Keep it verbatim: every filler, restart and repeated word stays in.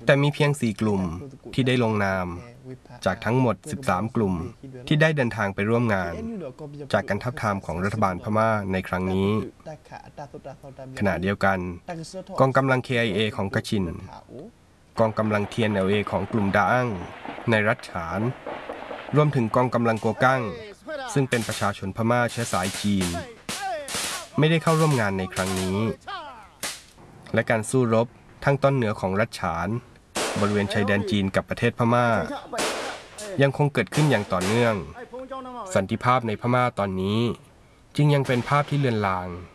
แต่มีเพียงสี่กลุ่มที่ได้ลงนามจากทั้งหมดสิบสามกลุ่มที่ได้เดินทางไปร่วมงานจากการทับทามของรัฐบาลพม่าในครั้งนี้ขณะเดียวกันกองกำลัง เค ไอ เอ ของกะชินกองกำลัง ที เอ็น แอล เอ ของกลุ่มดาอั้งในรัฐฉานรวมถึงกองกำลังกัวกั้งซึ่งเป็นประชาชนพม่าเชื้อสายจีนไม่ได้เข้าร่วมงานในครั้งนี้และการสู้รบทั้งต้นเหนือของรัฐฉานบริเวณชายแดนจีนกับประเทศพม่ายังคงเกิดขึ้นอย่างต่อเนื่องสันติภาพในพม่าตอนนี้จึงยังเป็นภาพที่เลือนลาง